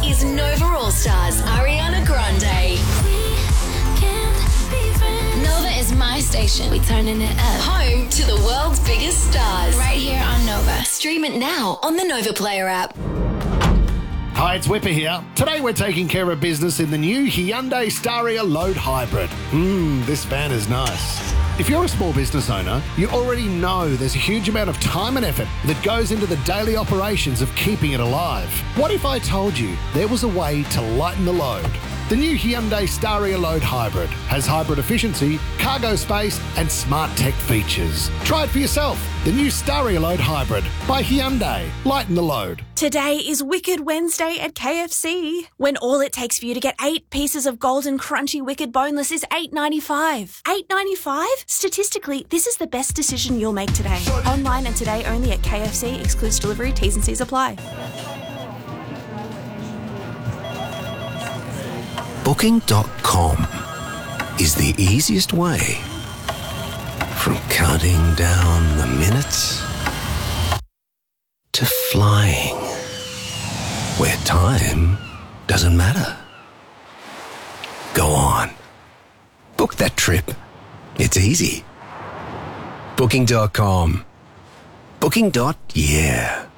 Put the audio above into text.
is Nova All Stars Ariana Grande. Nova is my station. We turning it up. Home to the world's biggest stars. Right here on Nova. Stream it now on the Nova Player app. Hi, it's Whipper here. Today we're taking care of business in the new Hyundai Staria Load Hybrid. This van is nice. If you're a small business owner, you already know there's a huge amount of time and effort that goes into the daily operations of keeping it alive. What if I told you there was a way to lighten the load? The new Hyundai Staria Load Hybrid has hybrid efficiency, cargo space and smart tech features. Try it for yourself. The new Staria Load Hybrid by Hyundai. Lighten the load. Today is Wicked Wednesday at KFC, when all it takes for you to get 8 pieces of golden crunchy Wicked boneless is $8.95. $8.95? Statistically, this is the best decision you'll make today. Online and today only at KFC. Excludes delivery. T's and C's apply. Booking.com is the easiest way from counting down the minutes to flying where time doesn't matter. Go on. Book that trip. It's easy. Booking.com. Booking.yeah.